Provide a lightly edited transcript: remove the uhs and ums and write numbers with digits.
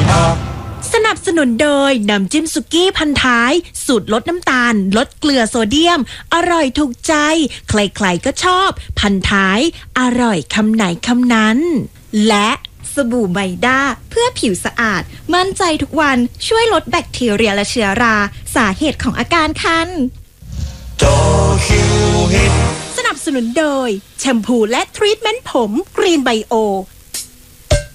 สนับสนุนโดยน้ำจิ้มสุกี้พันท้ายสูตรลดน้ำตาลลดเกลือโซเดียมอร่อยถูกใจใครๆก็ชอบพันท้ายอร่อยคำไหนคำนั้นและสบู่ไบด้าเพื่อผิวสะอาดมั่นใจทุกวันช่วยลดแบคทีเรียและเชื้อราสาเหตุของอาการคันสนับสนุนโดยแชมพูและทรีทเมนต์ผมกรีนไบโอ